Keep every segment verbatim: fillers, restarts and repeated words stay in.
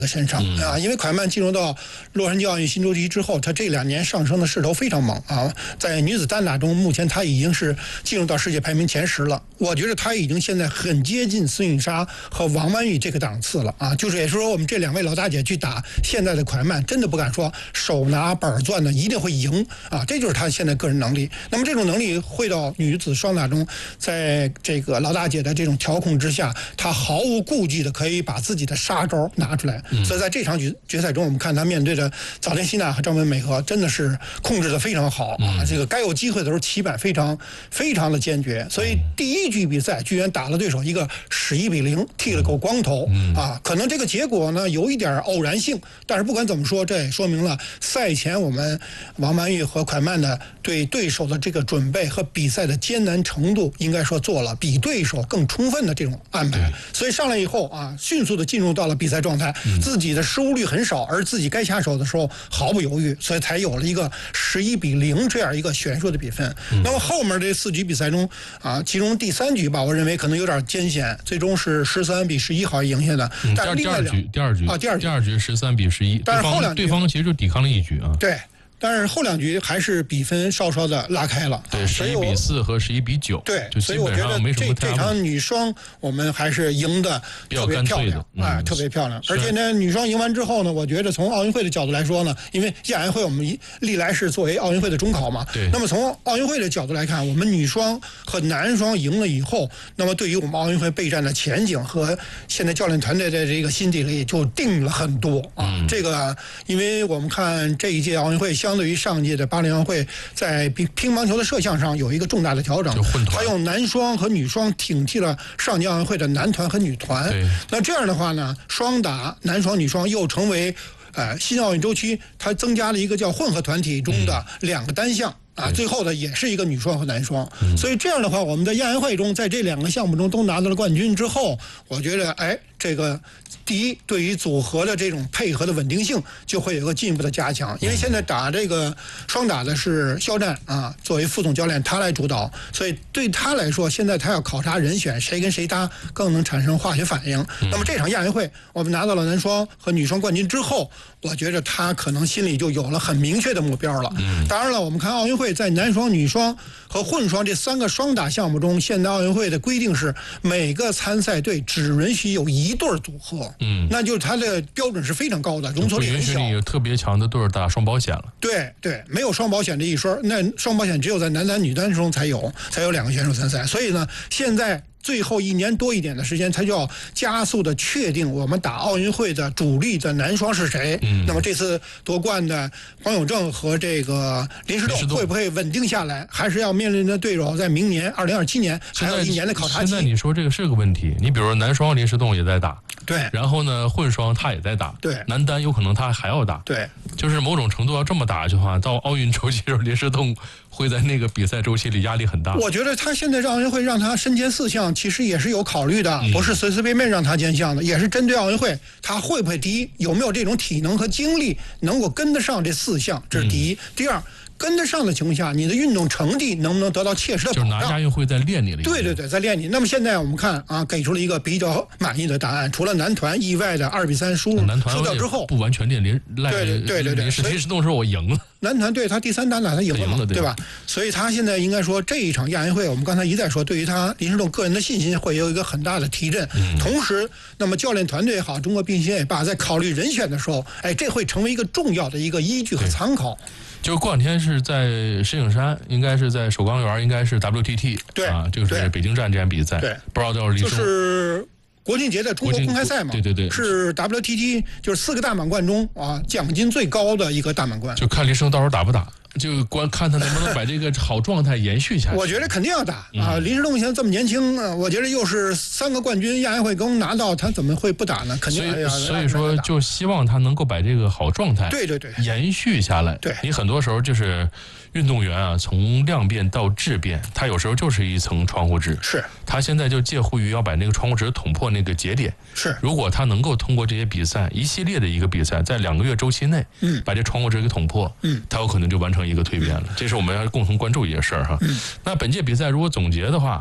的身上啊，因为蒯曼进入到洛杉矶奥运新周期之后，他这两年上升的势头非常猛啊。在女子单打中，目前他已经是进入到世界排名前十了。我觉得他已经现在很接近孙颖莎和王曼玉这个档次了啊。就是也是说，我们这两位老大姐去打现在的蒯曼，真的不敢说手拿板钻的一定会赢啊。这就是他现在个人能力。那么这种能力会到女子双打中，在这个老大姐的这种调控之下，他毫无顾忌的可以把自己的杀招拿出来。所以在这场决决赛中，我们看他面对着早田希娜和张本美和，真的是控制的非常好啊！这个该有机会的时候起板非常非常的坚决。所以第一局比赛居然打了对手一个十一比零，剃了个光头啊！可能这个结果呢有一点偶然性，但是不管怎么说，这也说明了赛前我们王曼玉和蒯曼的对对手的这个准备和比赛的艰难程度，应该说做了比对手更充分的这种安排。所以上来以后啊，迅速的进入到了比赛状态。自己的失误率很少，而自己该下手的时候毫不犹豫，所以才有了一个十一比零这样一个悬殊的比分。那么后面这四局比赛中啊，其中第三局吧，我认为可能有点艰险，最终是十三比十一好赢下的。 嗯、 但是另外两局第二局啊，第二局第二局十三比十一， 但是后两对方其实就抵抗了一局啊。 对。但是后两局还是比分稍稍的拉开了， 对，十一比四和十一比九， 对， 就基本上没什么太大问题。 所以我觉得这这场女双我们还是赢得特别漂亮，哎、嗯，特别漂亮。而且呢，女双赢完之后呢，我觉得从奥运会的角度来说呢，因为亚运会我们历来是作为奥运会的中考嘛， 对。 那么从奥运会的角度来看，我们女双和男双赢了以后，那么对于我们奥运会备战的前景和现在教练团队的这个心底里就定了很多啊。嗯、这个，因为我们看这一届奥运会相对于上届的巴黎奥运会在乒乒乓球的射向上有一个重大的调整，他用男双和女双顶替了上届奥运会的男团和女团。那这样的话呢，双打男双女双又成为呃新奥运周期它增加了一个叫混合团体中的两个单项。啊，最后的也是一个女双和男双，嗯、所以这样的话，我们在亚运会中，在这两个项目中都拿到了冠军之后，我觉得，哎，这个第一，对于组合的这种配合的稳定性就会有个进一步的加强，因为现在打这个双打的是肖战啊，作为副总教练他来主导，所以对他来说，现在他要考察人选谁跟谁搭更能产生化学反应。嗯、那么这场亚运会我们拿到了男双和女双冠军之后，我觉得他可能心里就有了很明确的目标了。嗯、当然了，我们看奥运会在男双、女双和混双这三个双打项目中，现在奥运会的规定是每个参赛队只允许有一对组合，嗯，那就是它的标准是非常高的，容错率很小。 不允许你有特别强的队打双保险了。 对对，没有双保险这一说，那双保险只有在男单、女单中才有，才有两个选手参赛。所以呢，现在最后一年多一点的时间，他就要加速的确定我们打奥运会的主力的男双是谁。嗯，那么这次夺冠的黄永正和这个林诗栋会不会稳定下来，还是要面临着对手在明年二零二七年还有一年的考察期。 现在你说这个是个问题，你比如说男双林诗栋也在打， 对， 然后呢混双他也在打， 对， 男单有可能他还要打， 对， 就是某种程度要这么打的话，到奥运周期的时候林诗栋会在那个比赛周期里压力很大。 我觉得他现在让奥运会让他身兼四项，其实也是有考虑的， 嗯、 不是随随便便让他兼项的，也是针对奥运会他会不会第一有没有这种体能和精力能够跟得上这四项，这是第一。嗯、第二，跟得上的情况下，你的运动成绩能不能得到切实的保障？ 就是拿亚运会在练你了。 对对对，在练你。那么现在我们看啊，给出了一个比较满意的答案，除了男团意外的二比三输输掉之后， 不完全练林赖对对对对对， 林诗栋说我赢了。 男团对他第三单打他赢了嘛， 了对, 对吧？所以他现在应该说这一场亚运会，我们刚才一再说，对于他林诗栋个人的信心会有一个很大的提振。嗯、同时，那么教练团队也好，中国冰协也罢，在考虑人选的时候，哎，这会成为一个重要的一个依据和参考。 就过两天是在石景山，应该是在首钢园，应该是 W T T， 对啊，就是北京站这场比赛。 对， 不知道到底就是国庆节的中国公开赛嘛， 对对对， 是 W T T， 就是四个大满贯中啊，奖金最高的一个大满贯。 就看林诗栋到时候打不打。就光看他能不能把这个好状态延续下去。 我觉得肯定要打啊！林诗栋现在这么年轻啊，我觉得又是三个冠军，亚运会刚拿到，他怎么会不打呢？肯定要。 所以所以说，就希望他能够把这个好状态， 对对对， 延续下来。 对， 你很多时候就是运动员啊，从量变到质变，他有时候就是一层窗户纸。 是。 他现在就介乎于要把那个窗户纸捅破那个节点。 是。 如果他能够通过这些比赛，一系列的一个比赛，在两个月周期内，嗯，把这窗户纸给捅破，嗯，他有可能就完成一个蜕变了。这是我们要共同关注一件事儿哈。嗯、那本届比赛如果总结的话，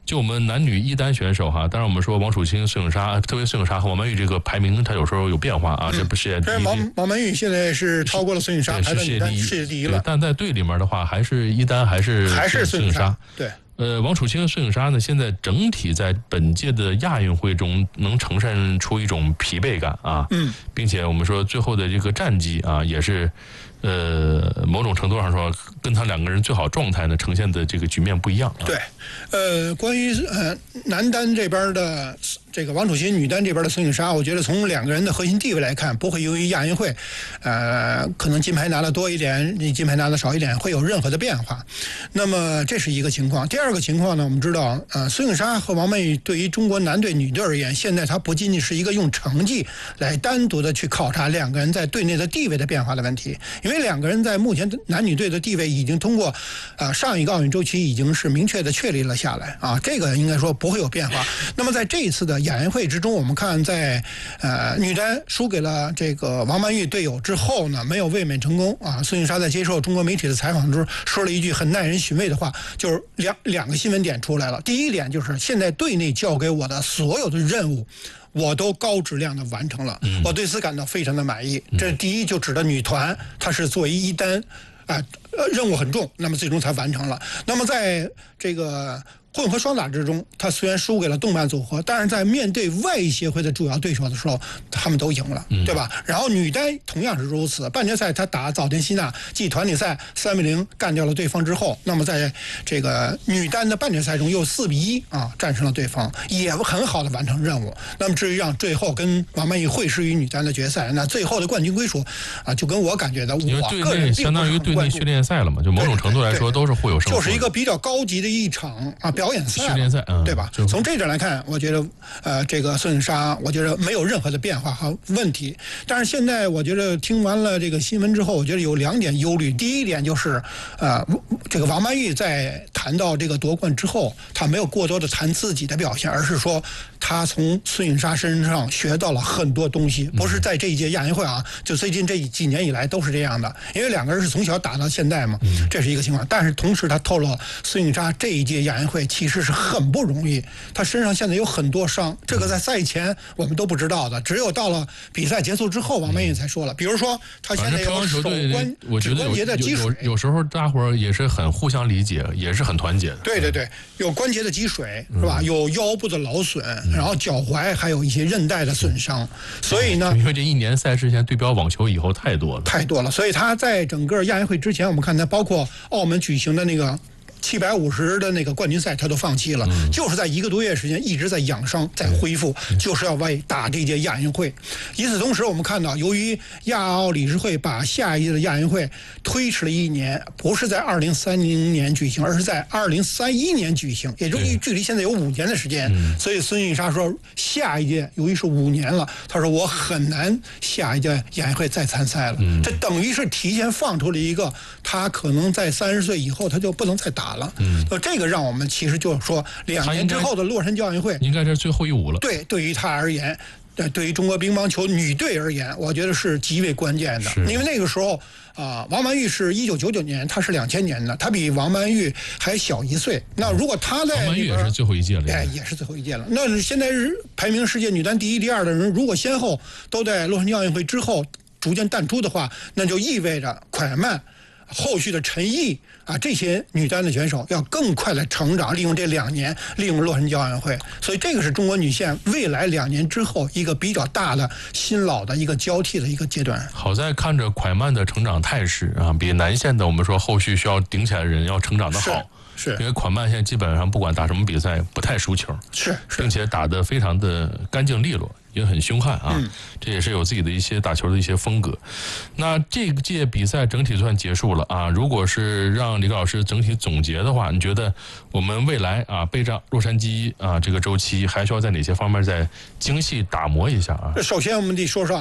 就我们男女一单选手哈，当然我们说王楚钦、孙颖莎，特别孙颖莎和王曼玉这个排名，它有时候有变化啊，嗯、这不是但是王王曼玉现在是超过了孙颖莎，排到女单世界第一了。 但在队里面的话，还是一单还是还是孙颖莎。 对。 呃，王楚钦和孙颖莎呢，现在整体在本届的亚运会中能呈现出一种疲惫感啊，嗯，并且我们说最后的这个战绩啊，也是，呃，某种程度上说，跟他两个人最好状态呢呈现的这个局面不一样、啊。 对，呃，关于呃男单这边的这个王楚钦，女单这边的孙颖莎，我觉得从两个人的核心地位来看，不会由于亚运会，呃，可能金牌拿的多一点，金牌拿的少一点，会有任何的变化。那么这是一个情况。第二个情况呢，我们知道，呃，孙颖莎和王曼玉对于中国男队、女队而言，现在它不仅仅是一个用成绩来单独的去考察两个人在队内的地位的变化的问题，因为两个人在目前男女队的地位已经通过，呃，上一个奥运周期已经是明确的确立了下来啊，这个应该说不会有变化。那么在这一次的亚运会之中，我们看在呃女单输给了这个王曼玉队友之后呢，没有卫冕成功啊。孙颖莎在接受中国媒体的采访中说了一句很耐人寻味的话，就是两两个新闻点出来了。第一点就是现在队内交给我的所有的任务，我都高质量的完成了，我对此感到非常的满意。这第一就指的女团，她是作为一单啊、呃、任务很重，那么最终才完成了。那么在这个混合双打之中，他虽然输给了动漫组合，但是在面对外协会的主要对手的时候，他们都赢了，对吧？然后女单同样是如此，半决赛他打早田希娜，继团体赛三比零干掉了对方之后，那么在这个女单的半决赛中又四比一啊战胜了对方，也很好的完成任务。那么至于让最后跟王曼玉会师于女单的决赛，那最后的冠军归属啊，就跟我感觉的，我个人相当于队内训练赛了嘛，就某种程度来说都是互有胜负， 就是一个比较高级的一场啊表演赛， 训练赛， 对吧？从这点来看，我觉得，呃，这个孙颖莎，我觉得没有任何的变化和问题。但是现在，我觉得听完了这个新闻之后，我觉得有两点忧虑。第一点就是，呃，这个王曼玉在谈到这个夺冠之后，她没有过多的谈自己的表现，而是说她从孙颖莎身上学到了很多东西，不是在这一届亚运会啊，就最近这几年以来都是这样的。因为两个人是从小打到现在嘛，这是一个情况。但是同时，她透露孙颖莎这一届亚运会其实是很不容易，他身上现在有很多伤，这个在赛前我们都不知道的，只有到了比赛结束之后，王曼玉才说了。比如说，他现在有手关指关节的积水， 有时候大伙儿也是很互相理解，也是很团结的。 对对对，有关节的积水是吧？有腰部的劳损，然后脚踝还有一些韧带的损伤，所以呢， 因为这一年赛事现在对标网球以后太多了， 太多了，所以他在整个亚运会之前，我们看他包括澳门举行的那个七百五十的那个冠军赛他都放弃了、嗯、就是在一个多月时间一直在养伤在恢复、嗯、就是要为打这届亚运会。与此同时我们看到由于亚奥理事会把下一届的亚运会推迟了一年，不是在二零三零年举行，而是在二零三一年举行，也就是距离现在有五年的时间、嗯、所以孙颖莎说下一届由于是五年了，他说我很难下一届亚运会再参赛了、嗯、这等于是提前放出了一个他可能在三十岁以后他就不能再打了。嗯，这个让我们其实就是说，两年之后的洛杉矶奥运会应该是最后一舞了。 对，对于他而言，对于中国乒乓球女队而言，我觉得是极为关键的。因为那个时候啊、呃，王曼玉是一九九九年，她是两千年的，她比王曼玉还小一岁。那如果她在、那个、 王曼玉也是最后一届了， 哎，也是最后一届了。那现在排名世界女单第一、第二的人，如果先后都在洛杉矶奥运会之后逐渐淡出的话，那就意味着蒯曼。后续的陈毅啊，这些女单的选手要更快的成长，利用这两年，利用洛杉矶奥运会，所以这个是中国女线未来两年之后一个比较大的新老的一个交替的一个阶段。 好在看着蒯曼的成长态势啊，比南线的我们说后续需要顶起来的人要成长的好。 是， 因为蒯曼现在基本上不管打什么比赛不太输球， 是， 并且打得非常的干净利落，也很凶悍啊、嗯，这也是有自己的一些打球的一些风格。那这届比赛整体算结束了啊，如果是让李高老师整体总结的话，你觉得我们未来啊备战洛杉矶啊这个周期还需要在哪些方面再精细打磨一下啊？ 首先我们得说说啊，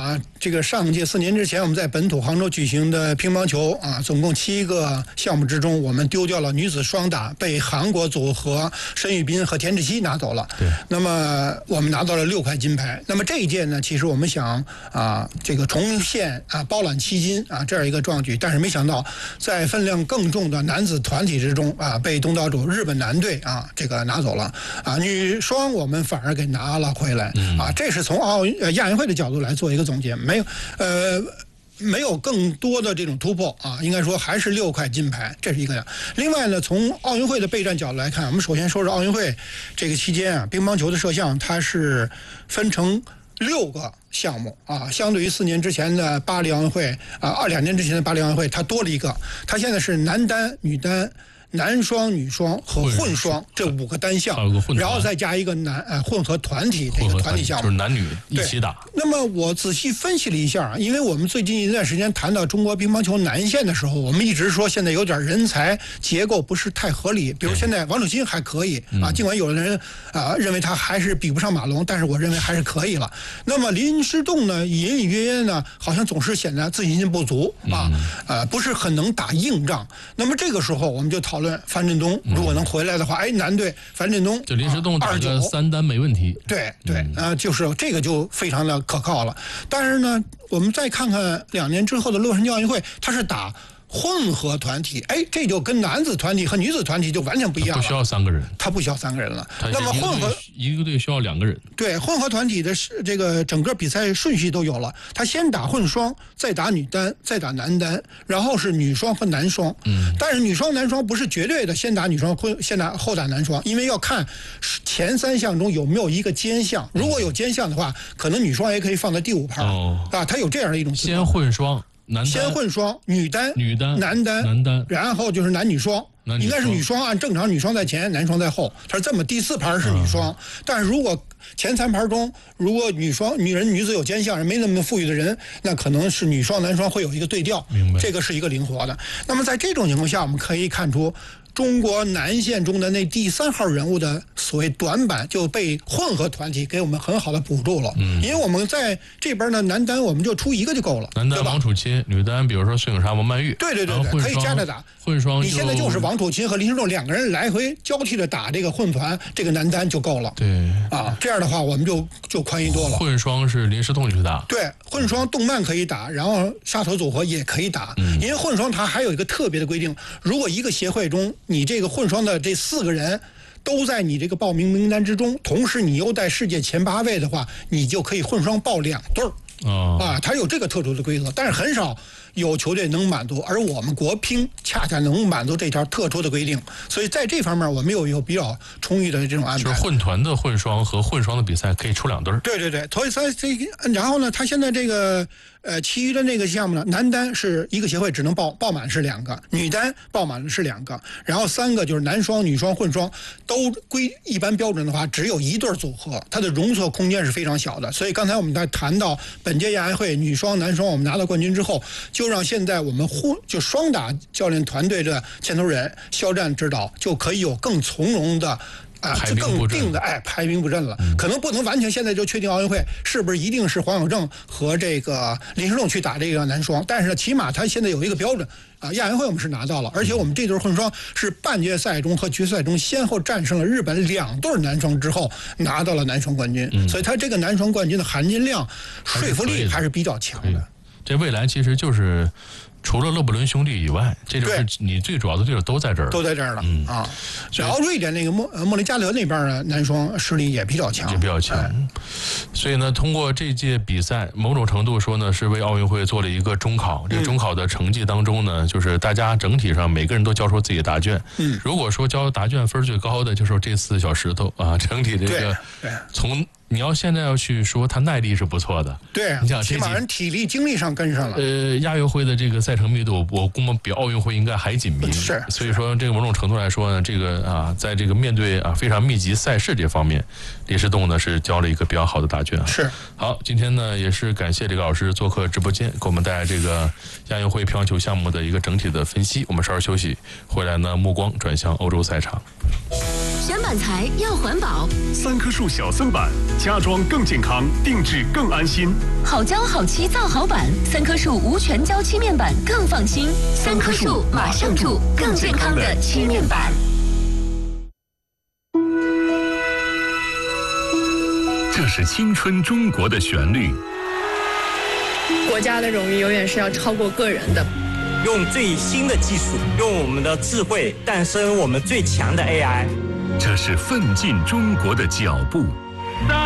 这个上届四年之前我们在本土杭州举行的乒乓球啊，总共七个项目之中，我们丢掉了女子双打，被韩国组合申玉彬和田志希拿走了。 对。 那么我们拿到了六块金牌。那么这一届呢，其实我们想啊，这个重现啊包揽七金啊这样一个壮举，但是没想到在分量更重的男子团体之中啊，被东道主日本男队啊这个拿走了啊，女双我们反而给拿了回来啊。这是从奥运呃亚运会的角度来做一个总结，没有呃。没有更多的这种突破啊，应该说还是六块金牌，这是一个样。另外呢，从奥运会的备战角度来看，我们首先说说奥运会这个期间啊，乒乓球的摄像它是分成六个项目啊，相对于四年之前的巴黎奥运会啊，二两年之前的巴黎奥运会，它多了一个，它现在是男单、女单。男双、女双和混双这五个单项，然后再加一个男呃混合团体这个团体项目， 就是男女一起打。 那么我仔细分析了一下，因为我们最近一段时间谈到中国乒乓球男线的时候，我们一直说现在有点人才结构不是太合理。比如现在王楚钦还可以啊，尽管有的人啊认为他还是比不上马龙，但是我认为还是可以了。那么林诗栋呢，隐隐约约呢，好像总是显得自信心不足啊，呃不是很能打硬仗。那么这个时候我们就讨论。樊振东如果能回来的话，哎，男队樊振东就林诗栋打个三单没问题。 对对，啊、呃，就是这个就非常的可靠了。但是呢，我们再看看两年之后的洛杉矶奥运会，他是打混合团体，哎，这就跟男子团体和女子团体就完全不一样了。 不需要三个人， 他不需要三个人了。那么混合一个队需要两个人。 对，混合团体的这个整个比赛顺序都有了，他先打混双，再打女单，再打男单，然后是女双和男双。嗯。但是女双、男双不是绝对的，先打女双，混先打后打男双，因为要看前三项中有没有一个兼项。如果有兼项的话，可能女双也可以放在第五盘。哦。啊，它有这样的一种情况。 先混双。 先混双，女单、 女单、 男单、 男单， 然后就是男女双。应该是女双，按正常女双在前，男双在后，它是这么。第四盘是女双，嗯、但是如果前三盘中，如果女双、女人、女子有兼项，没那么富裕的人，那可能是女双、男双会有一个对调。 明白。 这个是一个灵活的。那么在这种情况下，我们可以看出。中国男线中的那第三号人物的所谓短板就被混合团体给我们很好的补住了，嗯，因为我们在这边呢，男单我们就出一个就够了， 男单王楚钦，女单比如说孙颖莎、王曼玉， 对对对对，可以加着打。 混双你现在就是王楚钦和林诗栋两个人来回交替着打这个混团，这个男单就够了。 对啊，这样的话我们就就宽裕多了。 混双是林诗栋去打， 对，混双动漫可以打，然后沙头组合也可以打，嗯，因为混双它还有一个特别的规定，如果一个协会中你这个混双的这四个人都在你这个报名名单之中，同时你又在世界前八位的话，你就可以混双报两对儿。 哦、 啊，它有这个特殊的规则，但是很少有球队能满足，而我们国乒恰恰能满足这条特殊的规定，所以在这方面我们有有比较充裕的这种安排。 就是混团的混双和混双的比赛可以出两对儿。 对对对，所以他这然后呢，他现在这个呃，其余的那个项目呢，男单是一个协会只能报报满是两个，女单报满是两个，然后三个就是男双、女双、混双都归一般标准的话，只有一对组合，它的容错空间是非常小的。所以刚才我们在谈到本届亚运会女双、男双我们拿到冠军之后，就让现在我们混就双打教练团队的牵头人肖战指导就可以有更从容的。啊，就更定的哎，排兵布阵了。嗯、可能不能完全现在就确定奥运会是不是一定是黄晓正和这个林诗栋去打这个男双，但是呢，起码他现在有一个标准啊。亚运会我们是拿到了，而且我们这对混双是半决赛中和决赛中先后战胜了日本两对男双之后拿到了男双冠军，嗯、所以他这个男双冠军的含金量、说服力还是比较强的。 这未来其实就是。除了勒布伦兄弟以外，这就是你最主要的对手都在这儿， 都在这儿了、嗯、啊。然后瑞典那个莫莫里加德那边的男双实力也比较强， 也比较强。哎、所以呢，通过这届比赛，某种程度说呢，是为奥运会做了一个中考。这个中考的成绩当中呢，嗯、就是大家整体上每个人都交出自己的答卷。嗯，如果说交答卷分最高的，就是这次小石头啊，整体这个从。你要现在要去说他耐力是不错的， 对， 你想起码人体力精力上跟上了。 呃，亚运会的这个赛程密度，我估摸比奥运会应该还紧密。 是， 所以说这个某种程度来说呢，这个啊，在这个面对啊非常密集赛事这方面，李世栋呢是交了一个比较好的答卷啊。 是。 好，今天呢也是感谢李老师做客直播间，给我们带来这个亚运会乒乓球项目的一个整体的分析。我们稍事休息，回来呢目光转向欧洲赛场。 选拔管材要环保。 三棵树小僧板，家装更健康，定制更安心。 好胶好漆造好板，三棵树无全胶漆面板更放心。三棵树马上住更健康的漆面板。 这是青春中国的旋律。 国家的荣誉永远是要超过个人的。 用最新的技术，用我们的智慧诞生我们最强的 A I。 这是奋进中国的脚步。